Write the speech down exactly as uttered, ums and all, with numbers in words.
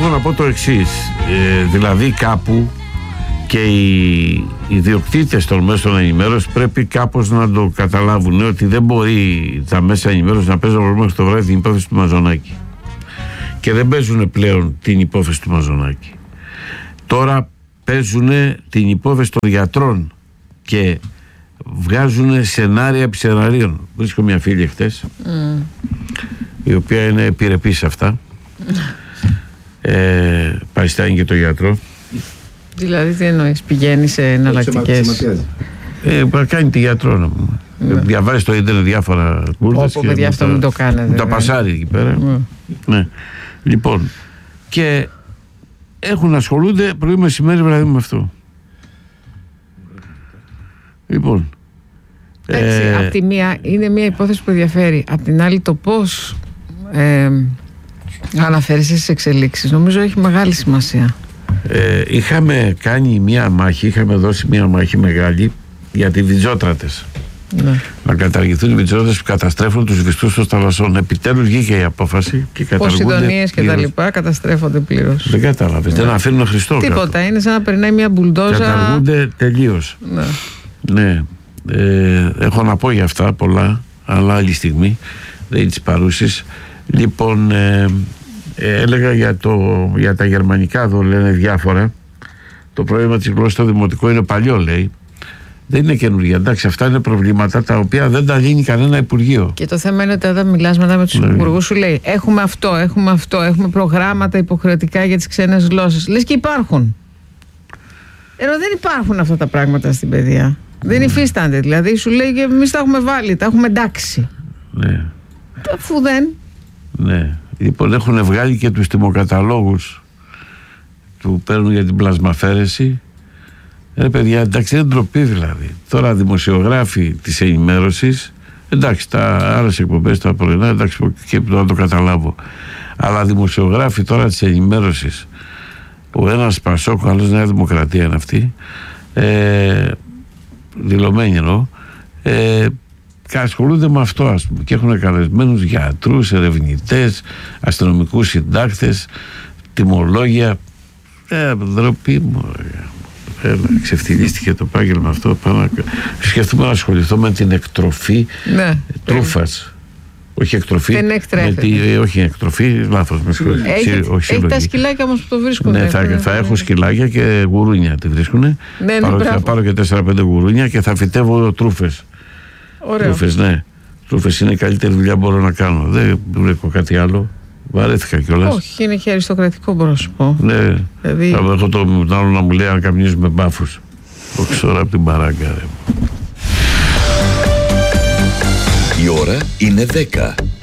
εγώ να πω το εξής, ε, δηλαδή κάπου και οι ιδιοκτήτες των μέσων ενημέρωσης πρέπει κάπως να το καταλάβουν, ότι δεν μπορεί τα μέσα ενημέρωσης να παίζουν μέχρι το βράδυ την υπόθεση του Μαζονάκη, και δεν παίζουν πλέον την υπόθεση του Μαζονάκη. Τώρα παίζουν την υπόθεση των γιατρών και βγάζουν σενάρια επί σεναρίων. Βρίσκω μια φίλη χτες mm. η οποία είναι επιρρεπής σε αυτά. ε, Παριστάνει και το γιατρό. Δηλαδή τι εννοείς, πηγαίνει σε εναλλακτικές? Ε, κάνει τη γιατρό να πούμε. Yeah. Διαβάζει στο ίντερνετ διάφορα κούρδες. Όπου παιδιά αυτό μην το κάνετε. Τα πασάρει εκεί πέρα. Yeah. Ναι. Λοιπόν, και έχουν ασχολούνται πρωί μεσημέρι βράδυ με αυτό. Λοιπόν. Εντάξει, ε... απ' τη μία είναι μια υπόθεση που ενδιαφέρει. Απ' την άλλη το πώς ε, αναφέρεσαι στις εξελίξεις νομίζω έχει μεγάλη σημασία. Ε, είχαμε κάνει μια μάχη, είχαμε δώσει μια μάχη μεγάλη για τις βιτζότρατες. Ναι. Να καταργηθούν οι βιτζότρατες που καταστρέφουν τους βυθούς των θαλασσών. Επιτέλους βγήκε η απόφαση και καταργούνται. Ποσειδονίες και τα λοιπά καταστρέφονται πλήρως. Δεν κατάλαβες, ναι. Δεν αφήνουν Χριστό. Τίποτα, κάτω. Είναι σαν να περνάει μια μπουλντόζα. Καταργούνται τελείως. Ναι. Ναι. Ε, έχω να πω για αυτά πολλά, αλλά άλλη στιγμή δεν είναι της παρούσης. Λοιπόν, ε, ε, έλεγα για, το, για τα γερμανικά εδώ λένε διάφορα. Το πρόβλημα της γλώσσας στο δημοτικό είναι παλιό, λέει. Δεν είναι καινούργια. Εντάξει, αυτά είναι προβλήματα τα οποία δεν τα λύνει κανένα υπουργείο. Και το θέμα είναι ότι όταν μιλάς μετά με τους ναι. υπουργούς, σου λέει έχουμε αυτό, έχουμε αυτό, έχουμε προγράμματα υποχρεωτικά για τις ξένες γλώσσες. Λες και υπάρχουν. Ενώ δεν υπάρχουν αυτά τα πράγματα στην παιδεία. Δεν υφίστανται. Δηλαδή σου λέει και εμείς τα έχουμε βάλει, τα έχουμε εντάξει. Ναι. Αφού δεν. Ναι. Λοιπόν, έχουν βγάλει και τους τιμοκαταλόγους που παίρνουν για την πλασμαφέρεση. Ε, παιδιά, εντάξει, δεν ντροπή δηλαδή. Τώρα δημοσιογράφοι της ενημέρωσης, εντάξει, τα άλλες εκπομπές, τα πρωινά, εντάξει, και να το καταλάβω. Αλλά δημοσιογράφοι τώρα της ενημέρωσης, ο ένας Πασόκ, ο άλλος Νέα Δημοκρατία είναι αυτή, ε, δηλωμένοι εννοώ, ε, και ασχολούνται με αυτό, ας πούμε, και έχουν καλεσμένους γιατρούς, ερευνητές, αστυνομικούς συντάκτες, τιμολόγια. Ε, ντροπή μου. Έλα, ξεφτυλίστηκε το επάγγελμα αυτό. Πάνω, σκεφτούμε να ασχοληθώ με την εκτροφή ναι, τρούφας. Όχι εκτροφή. Δεν εκτρέφεται. Όχι εκτροφή, λάθος. Έχει, έχει τα σκυλάκια όμως που το βρίσκουν. Ναι, θα, θα, θα έχω σκυλάκια και γουρούνια τη βρίσκουν. Ναι, πάρω, θα πάρω και τέσσερα πέντε γουρούνια και θα φυτεύω τρούφες. Τρούφες, ναι. Τρούφες είναι η καλύτερη δουλειά που μπορώ να κάνω. Δεν βρήκω κάτι άλλο. Βαρέθηκα κιόλας. Όχι, είναι και αριστοκρατικό, μπορώ να σου πω. Ναι. Δηλαδή... Θα έχω τον άλλο να μου λέει αν καπνίζουμε μπάφους. Το ξέρω από την παράγκα. Η ώρα είναι δέκα.